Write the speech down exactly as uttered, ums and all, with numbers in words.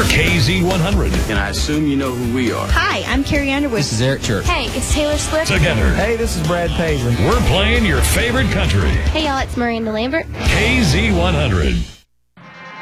K Z one hundred. And I assume you know who we are. Hi, I'm Carrie Underwood. This is Eric Church. Hey, it's Taylor Swift. Together, Hey, this is Brad Paisley. we're playing your favorite country. Hey, y'all, it's Miranda Lambert. K Z one hundred.